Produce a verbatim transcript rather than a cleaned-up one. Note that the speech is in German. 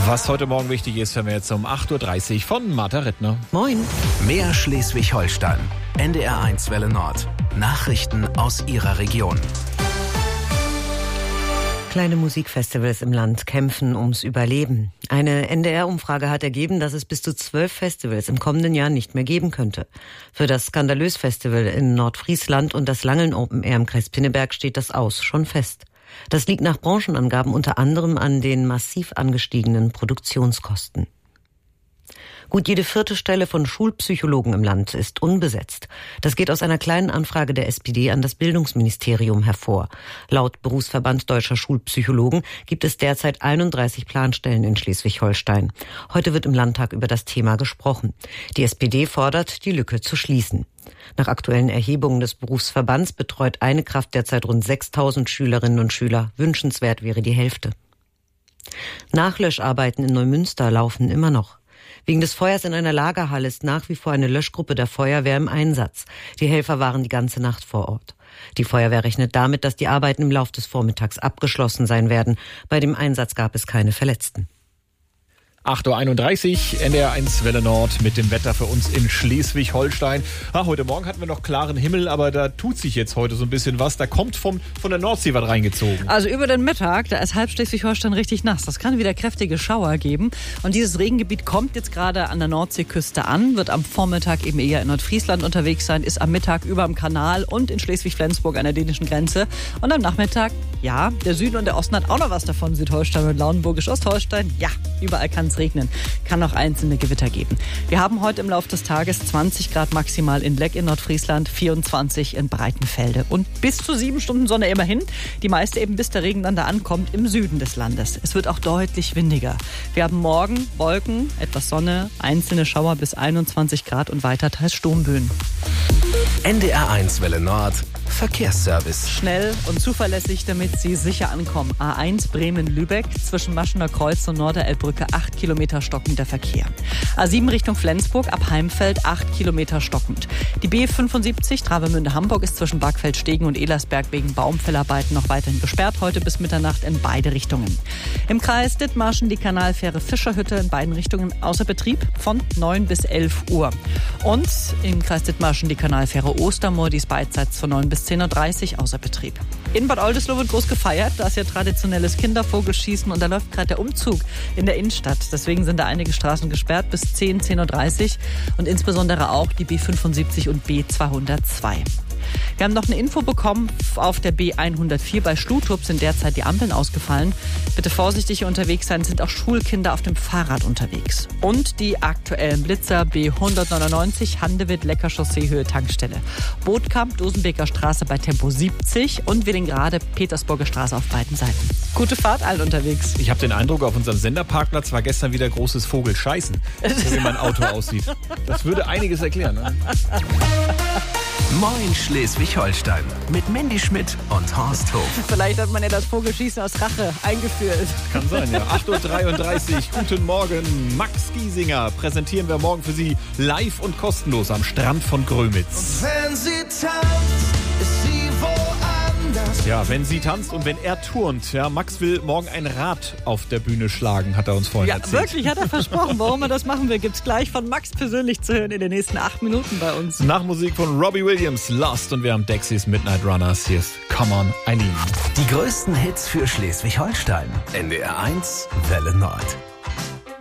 Was heute Morgen wichtig ist, hören wir jetzt um acht Uhr dreißig von Martha Rittner. Moin. Mehr Schleswig-Holstein. N D R eins Welle Nord. Nachrichten aus Ihrer Region. Kleine Musikfestivals im Land kämpfen ums Überleben. Eine N D R-Umfrage hat ergeben, dass es bis zu zwölf Festivals im kommenden Jahr nicht mehr geben könnte. Für das Skandalös-Festival in Nordfriesland und das Langeln Open Air im Kreis Pinneberg steht das Aus schon fest. Das liegt nach Branchenangaben unter anderem an den massiv angestiegenen Produktionskosten. Gut jede vierte Stelle von Schulpsychologen im Land ist unbesetzt. Das geht aus einer kleinen Anfrage der S P D an das Bildungsministerium hervor. Laut Berufsverband Deutscher Schulpsychologen gibt es derzeit einunddreißig Planstellen in Schleswig-Holstein. Heute wird im Landtag über das Thema gesprochen. Die S P D fordert, die Lücke zu schließen. Nach aktuellen Erhebungen des Berufsverbands betreut eine Kraft derzeit rund sechstausend Schülerinnen und Schüler. Wünschenswert wäre die Hälfte. Nachlöscharbeiten in Neumünster laufen immer noch. Wegen des Feuers in einer Lagerhalle ist nach wie vor eine Löschgruppe der Feuerwehr im Einsatz. Die Helfer waren die ganze Nacht vor Ort. Die Feuerwehr rechnet damit, dass die Arbeiten im Laufe des Vormittags abgeschlossen sein werden. Bei dem Einsatz gab es keine Verletzten. acht Uhr einunddreißig, N D R eins Welle Nord mit dem Wetter für uns in Schleswig-Holstein. Ah, heute Morgen hatten wir noch klaren Himmel, aber da tut sich jetzt heute so ein bisschen was. Da kommt vom, von der Nordsee was reingezogen. Also über den Mittag, da ist halb Schleswig-Holstein richtig nass. Das kann wieder kräftige Schauer geben. Und dieses Regengebiet kommt jetzt gerade an der Nordseeküste an, wird am Vormittag eben eher in Nordfriesland unterwegs sein, ist am Mittag über dem Kanal und in Schleswig-Flensburg an der dänischen Grenze. Und am Nachmittag, ja, der Süden und der Osten hat auch noch was davon. Südholstein und Lauenburgisch-Ostholstein, ja, überall kann es regnen. Kann auch einzelne Gewitter geben. Wir haben heute im Laufe des Tages zwanzig Grad maximal in Leck in Nordfriesland, vierundzwanzig in Breitenfelde und bis zu sieben Stunden Sonne immerhin. Die meiste eben bis der Regen dann da ankommt im Süden des Landes. Es wird auch deutlich windiger. Wir haben morgen Wolken, etwas Sonne, einzelne Schauer bis einundzwanzig Grad und weiter teils Sturmböen. N D R eins Welle Nord. Verkehrsservice. Schnell und zuverlässig, damit Sie sicher ankommen. A eins Bremen-Lübeck, zwischen Maschener Kreuz und Norderelbbrücke acht Kilometer stockender Verkehr. A sieben Richtung Flensburg, ab Heimfeld acht Kilometer stockend. Die B fünfundsiebzig Travemünde-Hamburg ist zwischen Bargfeld-Stegen und Elersberg wegen Baumfellarbeiten noch weiterhin gesperrt, heute bis Mitternacht in beide Richtungen. Im Kreis Dithmarschen die Kanalfähre Fischerhütte in beiden Richtungen außer Betrieb von neun bis elf Uhr. Und im Kreis Dithmarschen die Kanalfähre Ostermoor, die ist beidseits von neun bis zehn Uhr dreißig außer Betrieb. In Bad Oldesloe wird groß gefeiert. Da ist ja traditionelles Kindervogelschießen und da läuft gerade der Umzug in der Innenstadt. Deswegen sind da einige Straßen gesperrt bis zehn, zehn Uhr dreißig und insbesondere auch die B fünfundsiebzig und B zweihundertzwei. Wir haben noch eine Info bekommen, auf der B hundertvier bei Schlutrup sind derzeit die Ampeln ausgefallen. Bitte vorsichtig hier unterwegs sein, sind auch Schulkinder auf dem Fahrrad unterwegs. Und die aktuellen Blitzer B hundertneunundneunzig Handewitt-Lecker-Chaussee-Höhe Tankstelle. Bootkamp, Dosenbeker Straße bei Tempo siebzig und Willingrade, Petersburger Straße auf beiden Seiten. Gute Fahrt allen unterwegs. Ich habe den Eindruck, auf unserem Senderparkplatz war gestern wieder großes Vogelscheißen, so wie mein Auto aussieht. Das würde einiges erklären, ne? Moin Schleswig-Holstein mit Mandy Schmidt und Horst Hof. Vielleicht hat man ja das Vogelschießen aus Rache eingeführt. Kann sein, ja. acht Uhr dreiunddreißig, guten Morgen. Max Giesinger präsentieren wir morgen für Sie live und kostenlos am Strand von Grömitz. Wenn sie tanzt, ist sie woanders. Ja, wenn sie tanzt und wenn er turnt. Ja, Max will morgen ein Rad auf der Bühne schlagen, hat er uns vorhin Ja, erzählt. wirklich, hat er versprochen. Warum er das machen will, gibt's gleich von Max persönlich zu hören in den nächsten acht Minuten bei uns. Nach Musik von Robbie Williams, Lost, und wir haben Dexys Midnight Runners. Hier ist Come On, Eileen. Die größten Hits für Schleswig-Holstein. N D R eins Welle Nord.